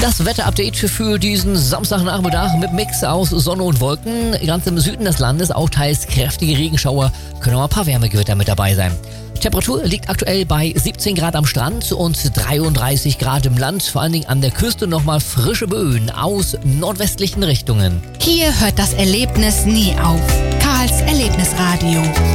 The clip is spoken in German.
Das Wetterupdate für diesen Samstagnachmittag mit Mix aus Sonne und Wolken. Ganz im Süden des Landes auch teils kräftige Regenschauer, können auch ein paar Wärmegewitter mit dabei sein. Die Temperatur liegt aktuell bei 17 Grad am Strand und 33 Grad im Land. Vor allen Dingen an der Küste nochmal frische Böen aus nordwestlichen Richtungen. Hier hört das Erlebnis nie auf. Karls Erlebnisradio.